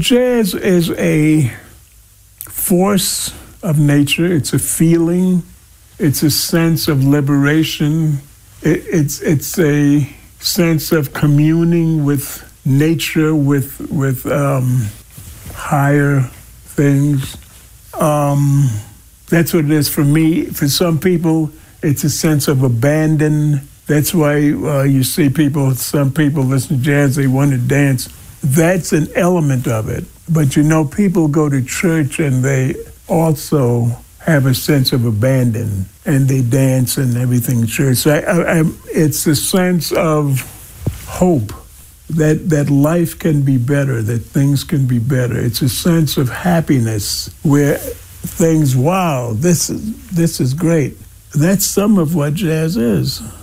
Jazz is a force of nature. It's a feeling. It's a sense of liberation. It's a sense of communing with nature, with higher things. That's what it is for me. For some people, it's a sense of abandon. That's why you see some people listen to jazz, they want to dance. That's an element of it. But people go to church and they also have a sense of abandon, and they dance and everything in church. So it's a sense of hope that life can be better, that things can be better. It's a sense of happiness where things, wow, this is great. That's some of what jazz is.